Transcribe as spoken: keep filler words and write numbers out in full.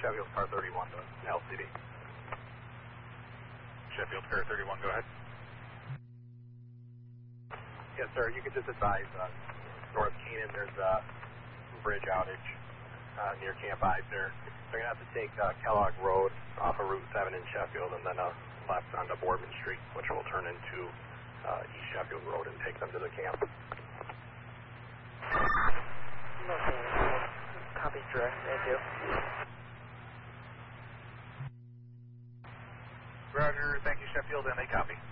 Sheffield car thirty-one to L C D. Sheffield car thirty-one, go ahead. Yes, sir. You could just advise uh, North Keenan, there's a bridge outage uh, near Camp Ives there. They're going to have to take uh, Kellogg Road off of Route seven in Sheffield and then a left onto Boardman Street, which will turn into uh, East Sheffield Road and take them to the camp. Nothing. Copy, direct. Thank you. Roger. Thank you, Sheffield, and they copy.